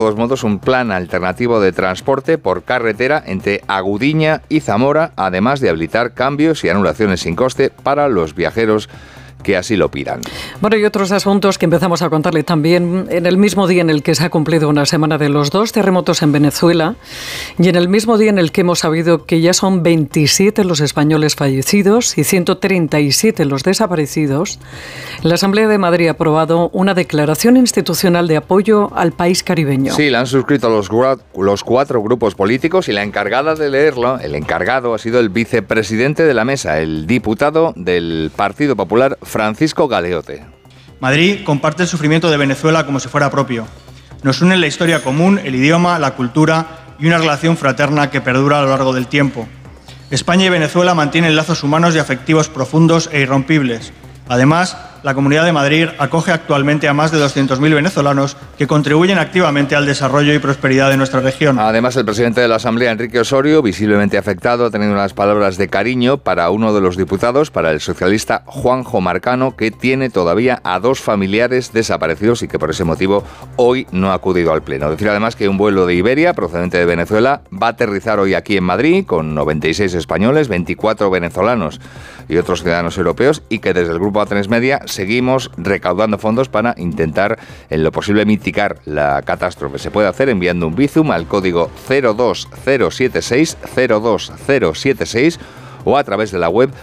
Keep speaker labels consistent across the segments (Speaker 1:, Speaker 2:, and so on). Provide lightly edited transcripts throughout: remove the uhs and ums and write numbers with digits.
Speaker 1: todos modos, un plan alternativo de transporte por carretera entre Agudiña y Zamora, además de habilitar cambios y anulaciones sin coste para los viajeros que así lo pidan.
Speaker 2: Bueno, y otros asuntos que empezamos a contarle también en el mismo día en el que se ha cumplido una semana de los 2 terremotos en Venezuela y en el mismo día en el que hemos sabido que ya son 27 los españoles fallecidos y 137 los desaparecidos, la Asamblea de Madrid ha aprobado una declaración institucional de apoyo al país caribeño.
Speaker 1: Sí, la han suscrito los 4 grupos políticos y la encargada de leerlo, el encargado, ha sido el vicepresidente de la mesa, el diputado del Partido Popular, Francisco Galeote.
Speaker 3: Madrid comparte el sufrimiento de Venezuela como si fuera propio. Nos une la historia común, el idioma, la cultura y una relación fraterna que perdura a lo largo del tiempo. España y Venezuela mantienen lazos humanos y afectivos profundos e irrompibles. Además, la Comunidad de Madrid acoge actualmente a más de 200.000 venezolanos que contribuyen activamente al desarrollo y prosperidad de nuestra región.
Speaker 1: Además, el presidente de la Asamblea, Enrique Osorio, visiblemente afectado, ha tenido unas palabras de cariño para uno de los diputados, para el socialista Juanjo Marcano, que tiene todavía a 2 familiares desaparecidos y que por ese motivo hoy no ha acudido al Pleno. Decir además que un vuelo de Iberia, procedente de Venezuela, va a aterrizar hoy aquí en Madrid con 96 españoles, 24 venezolanos y otros ciudadanos europeos, y que desde el Grupo A3 Media seguimos recaudando fondos para intentar, en lo posible, mitigar la catástrofe. Se puede hacer enviando un Bizum al código 02076 o a través de la web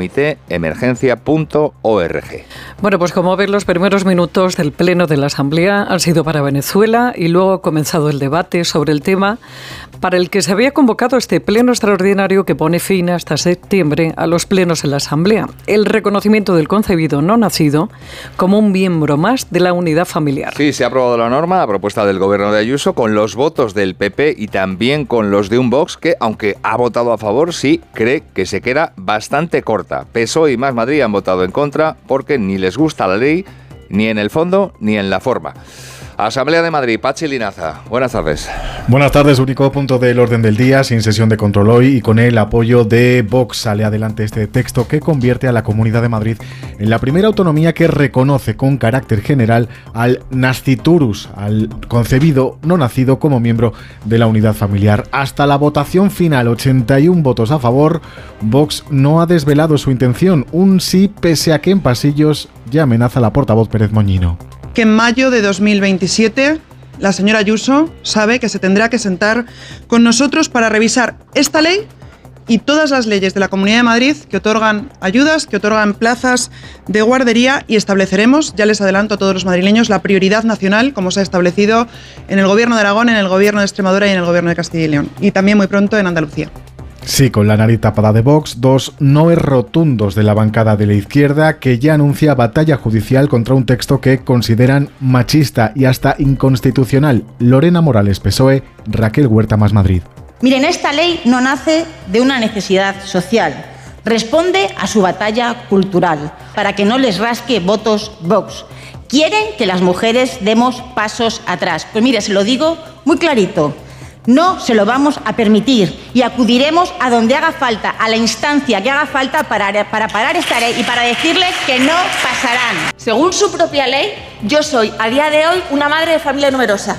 Speaker 1: comitéemergencia.org.
Speaker 2: Bueno, pues como ven, los primeros minutos del Pleno de la Asamblea han sido para Venezuela y luego ha comenzado el debate sobre el tema para el que se había convocado este Pleno extraordinario que pone fin hasta septiembre a los plenos en la Asamblea. El reconocimiento del concebido no nacido como un miembro más de la unidad familiar.
Speaker 1: Sí, se ha aprobado la norma a propuesta del gobierno de Ayuso con los votos del PP y también con los de un Vox que, aunque ha votado a favor, sí cree que se queda bastante corta. PSOE y Más Madrid han votado en contra porque ni les gusta la ley, ni en el fondo, ni en la forma. Asamblea de Madrid, Pachi Linaza, buenas tardes.
Speaker 4: Buenas tardes, único punto del orden del día, sin sesión de control hoy y con el apoyo de Vox. Sale adelante este texto que convierte a la Comunidad de Madrid en la primera autonomía que reconoce con carácter general al nasciturus, al concebido no nacido, como miembro de la unidad familiar. Hasta la votación final, 81 votos a favor, Vox no ha desvelado su intención, un sí pese a que en pasillos ya amenaza la portavoz Pérez Moñino.
Speaker 5: Que en mayo de 2027 la señora Ayuso sabe que se tendrá que sentar con nosotros para revisar esta ley y todas las leyes de la Comunidad de Madrid que otorgan ayudas, que otorgan plazas de guardería, y estableceremos, ya les adelanto a todos los madrileños, la prioridad nacional como se ha establecido en el Gobierno de Aragón, en el Gobierno de Extremadura y en el Gobierno de Castilla y León, y también muy pronto en Andalucía.
Speaker 4: Sí, con la nariz tapada de Vox, 2 noes rotundos de la bancada de la izquierda que ya anuncia batalla judicial contra un texto que consideran machista y hasta inconstitucional. Lorena Morales, PSOE, Raquel Huerta, Más Madrid.
Speaker 6: Miren, esta ley no nace de una necesidad social, responde a su batalla cultural, para que no les rasque votos Vox. Quieren que las mujeres demos pasos atrás. Pues mire, se lo digo muy clarito. No se lo vamos a permitir y acudiremos a donde haga falta, a la instancia que haga falta para parar esta ley y para decirles que no pasarán.
Speaker 7: Según su propia ley, yo soy a día de hoy una madre de familia numerosa.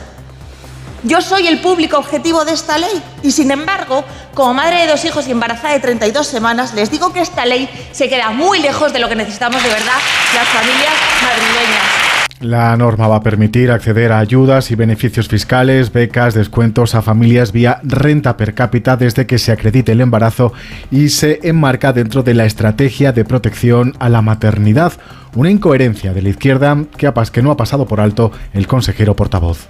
Speaker 7: Yo soy el público objetivo de esta ley y, sin embargo, como madre de 2 hijos y embarazada de 32 semanas, les digo que esta ley se queda muy lejos de lo que necesitamos de verdad las familias madrileñas.
Speaker 4: La norma va a permitir acceder a ayudas y beneficios fiscales, becas, descuentos a familias vía renta per cápita desde que se acredite el embarazo y se enmarca dentro de la estrategia de protección a la maternidad. Una incoherencia de la izquierda que no ha pasado por alto el consejero portavoz.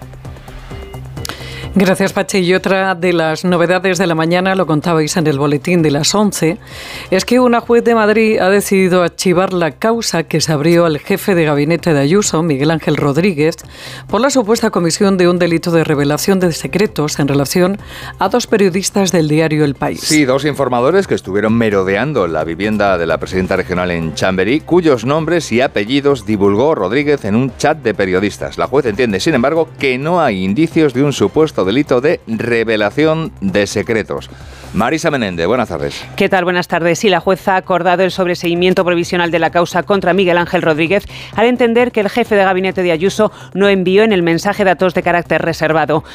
Speaker 2: Gracias, Pachi. Y otra de las novedades de la mañana, lo contabais en el boletín de las 11, es que una juez de Madrid ha decidido archivar la causa que se abrió al jefe de gabinete de Ayuso, Miguel Ángel Rodríguez, por la supuesta comisión de un delito de revelación de secretos en relación a 2 periodistas del diario El País.
Speaker 1: Sí, 2 informadores que estuvieron merodeando la vivienda de la presidenta regional en Chamberí, cuyos nombres y apellidos divulgó Rodríguez en un chat de periodistas. La juez entiende, sin embargo, que no hay indicios de un supuesto presunto delito de revelación de secretos. Marisa Menéndez, buenas tardes.
Speaker 8: ¿Qué tal? Buenas tardes. Sí, la jueza ha acordado el sobreseimiento provisional de la causa contra Miguel Ángel Rodríguez al entender que el jefe de gabinete de Ayuso no envió en el mensaje datos de carácter reservado.